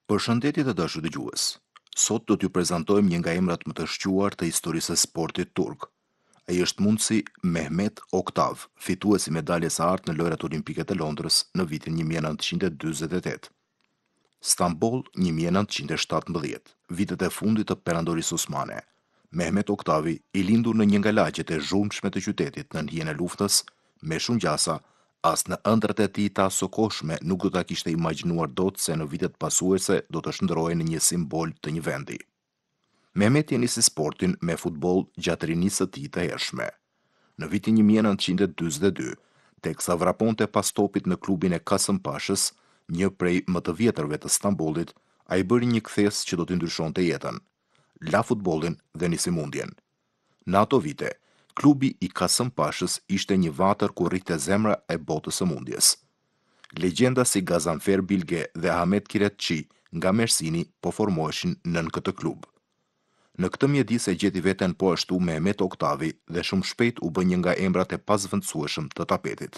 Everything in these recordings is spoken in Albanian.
Përshëndetje të dashur dëgjues. Sot do t'ju prezantojmë një nga emrat më të shquar të historisë së sportit turk. Ai është mundsi Mehmet Oktav, fituesi i medaljes së artë në Lojrat Olimpike të Londrës në vitin 1948. Stamboll 1917, vitet e fundit të perandorisë osmane. Mehmet Oktavi, i lindur në një nga lagjet e zhurmshme të qytetit në hijen e luftës, me shumë gjasa, as në ëndrat e tij të asokoshme nuk do ta kishte imagjinuar dot se në vitet pasuese do të shndërrohej në një simbol të një vendi. Mehmeti nisi sportin me futboll gjatë rinisë së tij të hershme. Në vitin 1942, teksa vraponte pas topit në klubin e Kasëmpashës, një prej më të vjetërve të Stambollit, ai bëri një kthes që do t'i ndryshonte jetën. La futbollin dhe nisi mundjen. Në ato vite, klubi i Kasëmpashës ishte një vatër ku rrihte zemra e botës së mundjes. Legjenda si Gazanfer Bilge dhe Ahmet Kiretçi nga Mersini po formoheshin nën këtë klub. Në këtë mjedis e gjeti veten po ashtu Mehmet Oktavi dhe shumë shpejt u bë një nga emrat e pazvendësueshëm të tapetit.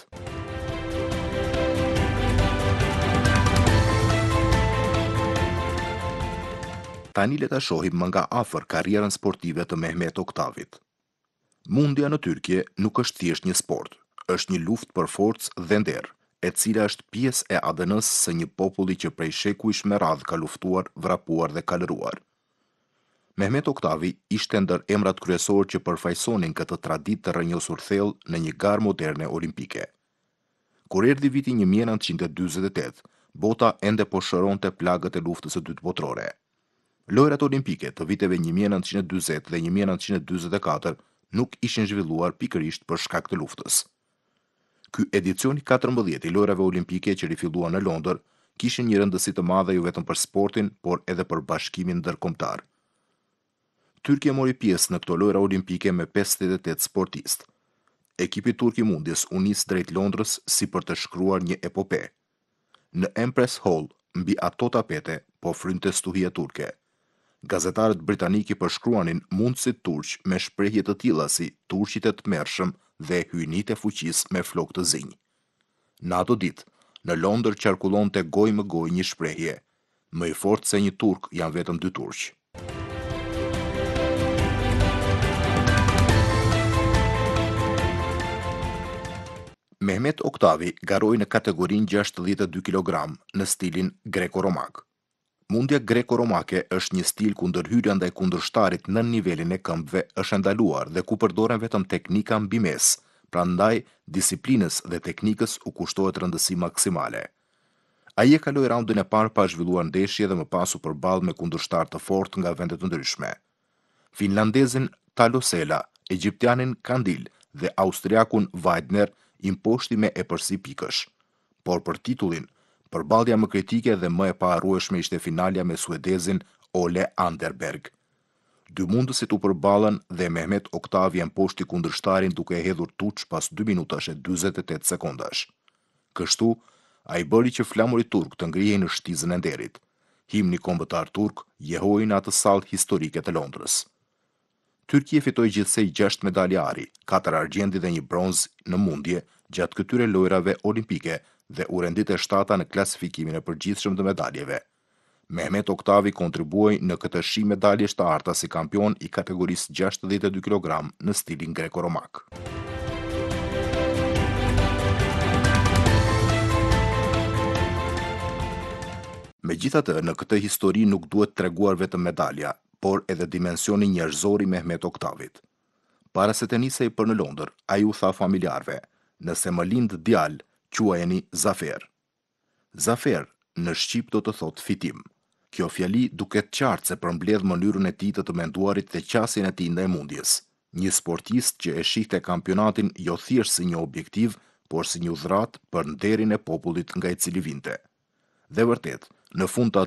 Tani le ta shohim më nga afër karrierën sportive të Mehmet Oktavit. Mundja në Tyrkje nuk është thjesht një sport, është një luftë për forcë dhe nder, e cila është pjesë e ADN-s së një populli që prej shekujsh me radhë ka luftuar, vrapuar dhe kalëruar. Mehmet Oktavi ishte ndër emrat kryesorë që përfaqësonin këtë traditë të rrënjosur thellë në një garë moderne olimpike. Kur erdhi viti 1948, bota ende po shëronte plagët e luftës së dytë botërore. Lojrat olimpike të viteve 1940 dhe 1944 nuk ishin zhvilluar pikërisht për shkak të luftës. Ky edicioni 14 i Lojrave Olimpike që rifilluan në Londër kishin një rëndësi të madhe jo vetëm për sportin, por edhe për bashkimin ndërkombëtar. Tyrkia mori pjesë në këto Lojra Olimpike me 58 sportistë. Ekipi turk i mundjes u nis drejt Londrës si për të shkruar një epope. Në Empress Hall, mbi ato tapete, po frynte stuhia turke. Gazetarët britanikë përshkruanin mundësit turq me shprehje të tilla si turqit e tmerrshëm dhe hyjnit e fuqisë me flokë të zinj. Në ato ditë, në Londër qarkullonte gojë më gojë një shprehje: më i fortë se një turk janë vetëm dy turq. Mehmet Oktavi garoi në kategorinë 62 kg në stilin greko-romak. Mundja greko-romake është një stil ku ndërhyrja ndaj kundërshtarit nën nivelin e këmbëve është ndaluar dhe ku përdoren vetëm teknika mbi mes, prandaj disiplinës dhe teknikës u kushtohet rëndësi maksimale. Ai e kaloi raundin e parë pa zhvilluar ndeshje dhe më pas u përball me kundërshtar të fortë nga vende të ndryshme. Finlandezin Talosela, egjiptianin Kandil dhe austriakun Weidner imposhti me epërsi pikësh. Por për titullin, përballja më kritike dhe më e paharrueshme ishte finalja me suedezin Ole Anderberg. Dy mundësit u përballën dhe Mehmet Oktavi imposhti kundërshtarin duke e hedhur tuç pas 2 minutash e 48 sekondash. Kështu, ai bëri që flamurit turk të ngrihej në shtizën e nderit. Himni kombëtar turk jehoi në atë sallë historike të Londrës. Tyrkia fitoi gjithsej 6 medalje ari, 4 argjendi dhe 1 bronz në mundje gjatë këtyre lojrave olimpike dhe u rendit e 7-ta në klasifikimin e përgjithshëm të medaljeve. Mehmet Oktavi kontribuoi në këtë shi medaljesh të arta si kampion i kategorisë 62 kg në stilin greko-romak. Megjithatë, në këtë histori nuk duhet treguar vetëm medalja, por edhe dimensioni njerëzor i Mehmet Oktavit. Para se të nisej për në Londër, ai u tha familjarëve: nëse më lind djalë, quajeni Zafer. Zafer në shqip do të thotë fitim. Kjo fjali duket qartë se përmbledh mënyrën e tij të menduarit dhe qasjen e tij ndaj mundjes. Një sportist që e shihte kampionatin jo thjesht si një objektiv, por si një udhërat për nderin e popullit nga i cili vinte. Dhe vërtet, në fund të